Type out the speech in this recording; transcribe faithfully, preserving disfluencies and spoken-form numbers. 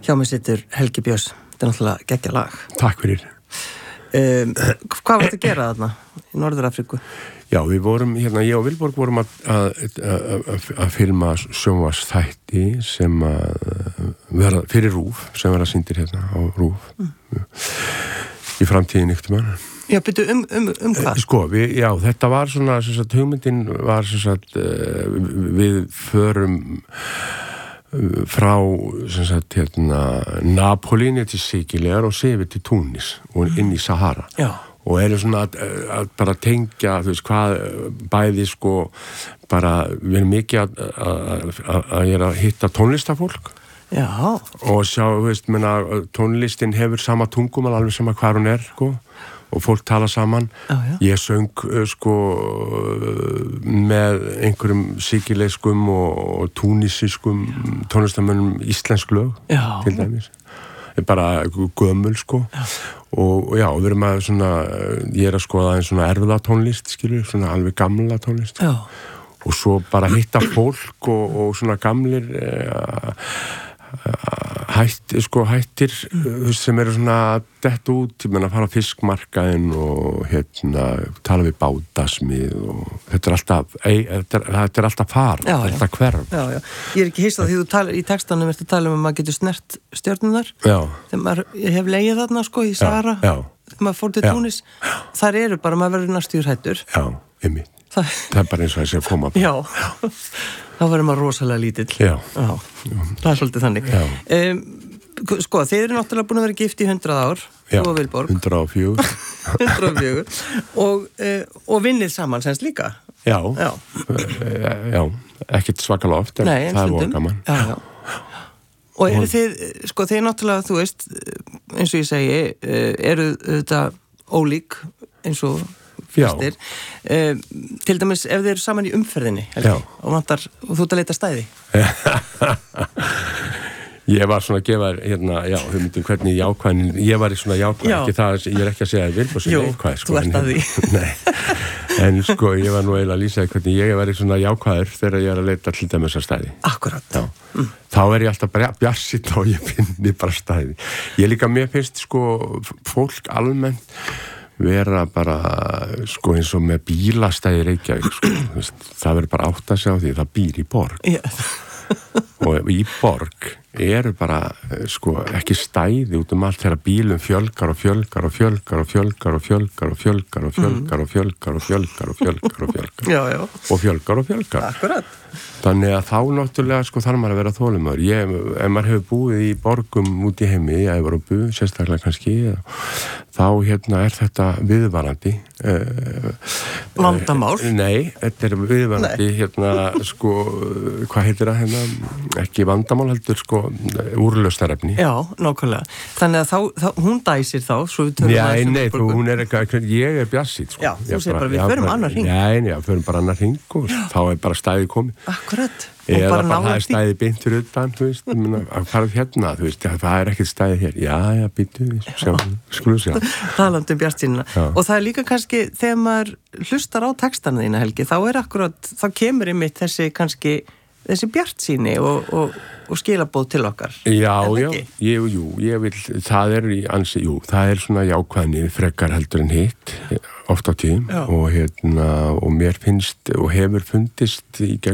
Hjá mig situr Helgi Björns, þetta er náttúrulega geggja lag. Takk fyrir. Um, hvað varst að gera þarna í Norður-Afríku? Já, við vorum, hérna, ég og Vilborg vorum að, að, að, að filma sjónvarpsþætti sem að vera fyrir RÚV, sem vera sýndir hérna á RÚV mm. í framtíðin ykkur mann. Já, byrju um, um, um hvað? Sko, við, já, þetta var svona, sem sagt, hugmyndin var sem sagt, við förum frá, sem sagt, hérna, Napoli til Sikiljar og sér við til Túnis og inn í Sahara. Já. Og erum svona að, að bara tengja, þú veist, hvað bæði, sko, bara, við erum mikið að, að, að, að ég er að hitta tónlistafólk. Já. Og sjá, þú veist, menna, tónlistin hefur sama tungumál, alveg sama hvar hún er, sko. Og fólk tala saman. Já, já. Ég söng, sko, með einhverjum sikileiskum og túnisiskum tónlistamönnum íslensk lög, já. Til dæmis. Bara gömul, sko. Já. Og, og já, við erum að svona, ég er að skoða einn svona erfiða tónlist, skilur, svona alveg gamla tónlist. Já. Og svo bara hitta fólk og, og svona gamlir uh, hætt, sko, hættir mm. sem eru svona dett út, ég menna að fara á fiskmarkaðinn og hérna tala við bátasmið og þetta er alltaf, ei, þetta, er, þetta er alltaf far, já, þetta er hverf. Já, já. Ég er ekki hissa því þú talar, í textanum ertu að tala um að maður getur snert stjörnunar. Já. Þegar maður, ég hef legið þarna, sko, í Sahara. Já, já. Þegar maður fór til Túnis, þar eru bara, maður verður næstur hættur. Já, einmitt. Það... það er bara eins og þessi að koma. Já, þá verður maður rosalega lítill. Já. Já, það er svolítið þannig. Já. Um, sko, þeir eru náttúrulega búin að vera gift í hundrað ár, þú og Vilborg. hundrað og fjögur. hundrað og fjögur. Og, uh, og vinnið saman semst líka. Já, já, uh, já. Ekkert svakalega oft, en Nei, en það er gaman. Já, já. Og eru þið, sko, þeir náttúrulega, þú veist, eins og ég segi, eru þetta ólík eins og fyrstir. Uh, til dæmis, ef þið eru saman í umferðinni, Helgi, og, vantar, og þú ert að leita stæði. Ég var svona að gefa, hérna, já, þau myndum hvernig jákvæðin, ég var í svona jákvæð, ekki það, ég er ekki að segja að ég vil og segja jákvæð, sko. Jú, þú ert að því. Nei, en sko, ég var nú eiginlega að lýsa hvernig ég var í svona jákvæður þegar ég er að leita til dæmis að stæði. Akkurat. Já. Mm. Þá er ég alltaf bara bjartsýnn og ég finni bara stæði. Ég líka, mér finnst, sko, fólk almennt vera bara, sko, eins og með bílastæði Reykjavík, sko, það verður bara átt að sjá því, það býr í borg. Yeah. Og í borg eru bara, sko, ekki stæði út um allt þegar bílum fjölgar og fjölgar og fjölgar og fjölgar og fjölgar og fjölgar og fjölgar og fjölgar og fjölgar og fjölgar og fjölgar já, já. Og fjölgar og fjölgar. Akkurat. Þannig að þá náttúrulega, sko, þarf maður að vera þolinmóður. Ég, ef maður hefur búið í borgum út í heimi, í Evrópu, sérstaklega kannski, þá hérna er þetta viðvarandi. Vandamál? Uh, nei, þetta er viðvarandi, nei. Hérna, sko, hvað heitir það hérna? Ekki vandamál heldur, sko, úrlausnarefni. Já, nákvæmlega. Þannig að þá, þá hún dæsir þá, svo við törum að... Nei, nei, þú, hún er eitthvað, ég er bjassít, sko. Já, þú segir bara, við förum annar hring. Já, já, förum bara annar hring og já. Þá er bara stæði komið. Akkurat. Eða bara, bara það er stæði beint fyrir utan, þú veist, að fara hérna, þú veist, það er ekkert stæði hér. Já, já, býtu, sjá, skulum sjá. Talandi um bjartsýnina. Og það er líka kannski, þegar maður hlustar á textana þína, Helgi, þá er akkurat, þá kemur einmitt þessi kannski, þessi bjartsýni og, og, og skilabóð til okkar. Já, já, ég, jú, ég vil, það er í ansi, jú, það er svona jákvæðni frekar heldur en hitt, oft á tíðum og hérna, og mér finnst og hefur fundist í